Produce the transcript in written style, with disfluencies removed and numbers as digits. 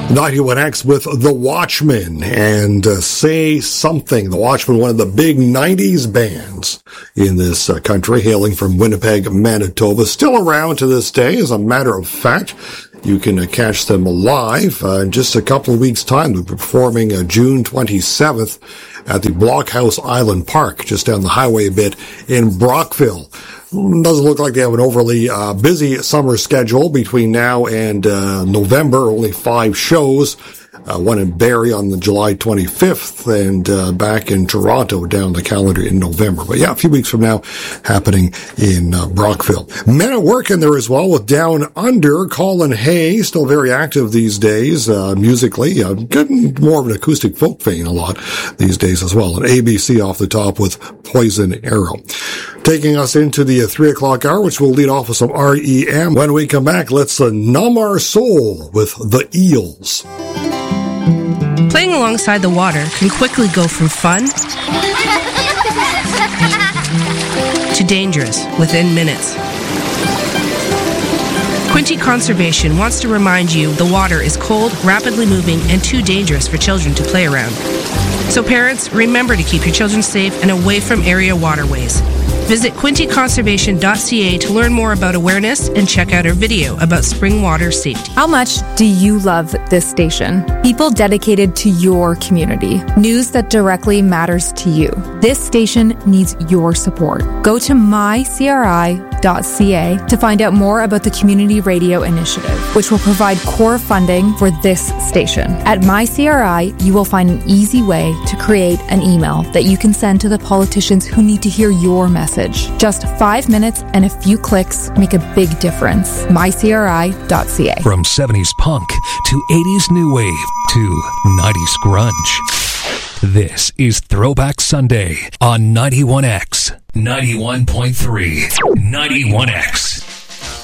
91X with The Watchmen and Say Something. The Watchmen, one of the big 90s bands in this country, hailing from Winnipeg, Manitoba. Still around to this day, as a matter of fact. You can catch them live in just a couple of weeks' time. They'll be performing June 27th at the Blockhouse Island Park, just down the highway a bit in Brockville. Doesn't look like they have an overly busy summer schedule between now and November. Only 5 shows. One in Barrie on the July 25th and back in Toronto down the calendar in November. But yeah, a few weeks from now happening in Brockville. Men at work in there as well with Down Under. Colin Hay, still very active these days musically. Getting more of an acoustic folk vein a lot these days as well. And ABC off the top with Poison Arrow. Taking us into the 3 o'clock hour, which will lead off with some REM. When we come back, let's numb our soul with The Eels. Playing alongside the water can quickly go from fun to dangerous within minutes. Quinte Conservation wants to remind you the water is cold, rapidly moving, and too dangerous for children to play around. So parents, remember to keep your children safe and away from area waterways. Visit quinteconservation.ca to learn more about awareness and check out our video about spring water safety. How much do you love this station? People dedicated to your community. News that directly matters to you. This station needs your support. Go to mycri.ca to find out more about the Community Radio Initiative, which will provide core funding for this station. At MyCRI, you will find an easy way to create an email that you can send to the politicians who need to hear your message. Just 5 minutes and a few clicks make a big difference. mycri.ca. From 70s punk to 80s new wave to 90s grunge. This is Throwback Sunday on 91X. 91.3. 91X.